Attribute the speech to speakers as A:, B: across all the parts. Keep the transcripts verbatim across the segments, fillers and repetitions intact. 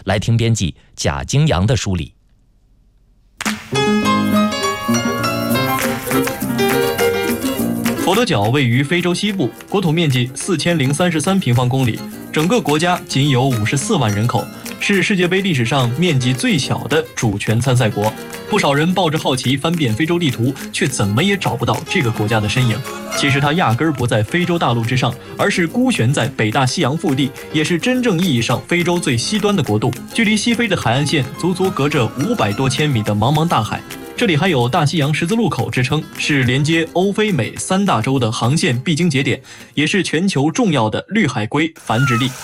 A: 来听编辑贾京阳的梳理。
B: 佛得角位于非洲西部，国土面积四千零三十三平方公里，整个国家仅有五十四万人口，是世界杯历史上面积最小的主权参赛国。不少人抱着好奇翻遍非洲地图，却怎么也找不到这个国家的身影。其实它压根儿不在非洲大陆之上，而是孤悬在北大西洋腹地，也是真正意义上非洲最西端的国度。距离西非的海岸线足足隔着五百多千米的茫茫大海。这里还有大西洋十字路口之称，是连接欧非美三大洲的航线必经节点，也是全球重要的绿海龟繁殖地。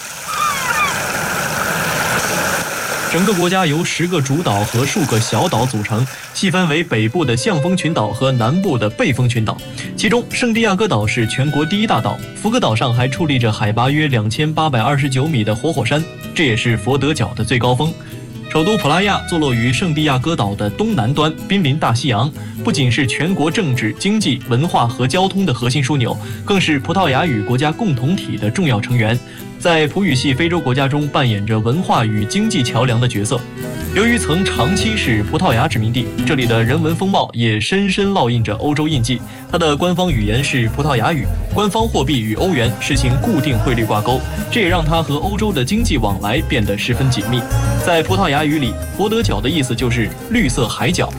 B: 整个国家由十个主岛和数个小岛组成，细分为北部的象峰群岛和南部的背风群岛。其中，圣地亚哥岛是全国第一大岛，福格岛上还矗立着海拔约两千八百二十九米的活火山，这也是佛得角的最高峰。首都普拉亚坐落于圣地亚哥岛的东南端，濒临大西洋，不仅是全国政治、经济、文化和交通的核心枢纽，更是葡萄牙语国家共同体的重要成员，在葡语系非洲国家中扮演着文化与经济桥梁的角色。由于曾长期是葡萄牙殖民地，这里的人文风貌也深深烙印着欧洲印记。它的官方语言是葡萄牙语，官方货币与欧元实行固定汇率挂钩，这也让它和欧洲的经济往来变得十分紧密。在葡萄牙语里，佛得角的意思就是绿色海角。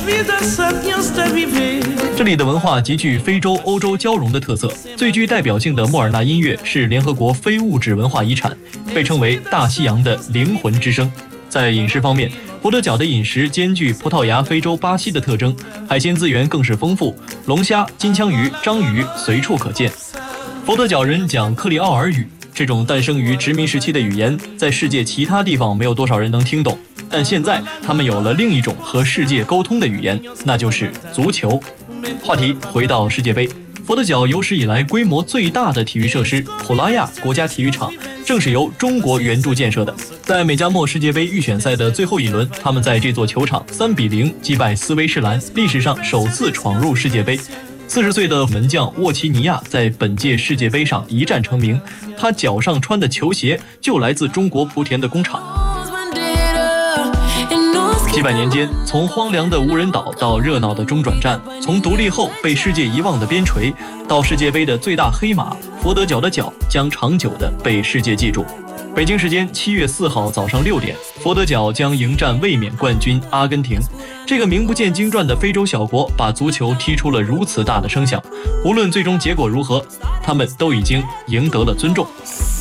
B: 这里的文化极具非洲、欧洲交融的特色，最具代表性的莫尔纳音乐是联合国非物质文化遗产，被称为大西洋的灵魂之声。在饮食方面，佛得角的饮食兼具葡萄牙、非洲、巴西的特征，海鲜资源更是丰富，龙虾、金枪鱼、章鱼随处可见。佛得角人讲克里奥尔语，这种诞生于殖民时期的语言，在世界其他地方没有多少人能听懂，但现在他们有了另一种和世界沟通的语言，那就是足球。话题回到世界杯，佛得角有史以来规模最大的体育设施普拉亚国家体育场正是由中国援助建设的。在美加墨世界杯预选赛的最后一轮，他们在这座球场三比零击败斯威士兰，历史上首次闯入世界杯。四十岁的门将沃奇尼亚在本届世界杯上一战成名，他脚上穿的球鞋就来自中国莆田的工厂。几百年间，从荒凉的无人岛到热闹的中转站，从独立后被世界遗忘的边陲，到世界杯的最大黑马，佛得角的角将长久地被世界记住。北京时间七月四号早上六点，佛得角将迎战卫冕冠军阿根廷。这个名不见经传的非洲小国把足球踢出了如此大的声响，无论最终结果如何，他们都已经赢得了尊重。